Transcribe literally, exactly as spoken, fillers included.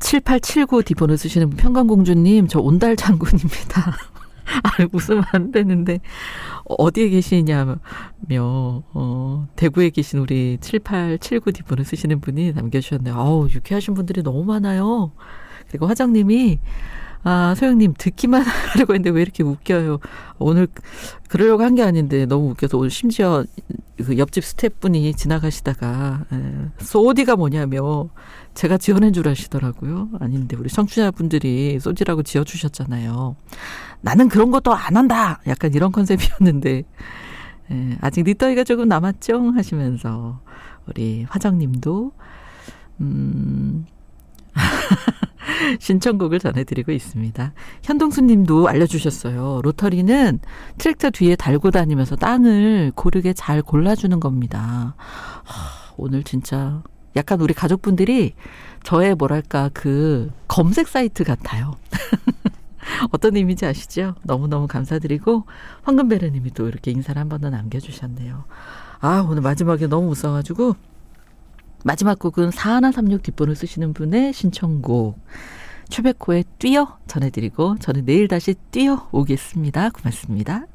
칠팔칠구 뒷번호 쓰시는 분, 평강공주님, 저 온달 장군입니다. 아, 웃으면 안 되는데, 어디에 계시냐며, 어, 대구에 계신 우리 칠팔칠구 뒷번호 쓰시는 분이 남겨주셨네요. 아우, 유쾌하신 분들이 너무 많아요. 그리고 화장님이, 아, 소영님, 듣기만 하려고 했는데 왜 이렇게 웃겨요. 오늘, 그러려고 한 게 아닌데 너무 웃겨서 오늘 심지어 그 옆집 스태프분이 지나가시다가, 에, 소디가 뭐냐며, 제가 지어낸 줄 아시더라고요. 아닌데, 우리 청취자분들이 소디라고 지어주셨잖아요. 나는 그런 것도 안 한다! 약간 이런 컨셉이었는데, 에, 아직 늦더위가 조금 남았죠? 하시면서, 우리 화정님도, 음, 신청곡을 전해드리고 있습니다. 현동수님도 알려주셨어요. 로터리는 트랙터 뒤에 달고 다니면서 땅을 고르게 잘 골라주는 겁니다. 하, 오늘 진짜 약간 우리 가족분들이 저의 뭐랄까 그 검색 사이트 같아요. 어떤 의미인지 아시죠? 너무너무 감사드리고 황금베르님이 또 이렇게 인사를 한 번 더 남겨주셨네요. 아, 오늘 마지막에 너무 웃어가지고 마지막 곡은 사일삼육 뒷번호 쓰시는 분의 신청곡 최백호의 뛰어 전해드리고 저는 내일 다시 뛰어 오겠습니다. 고맙습니다.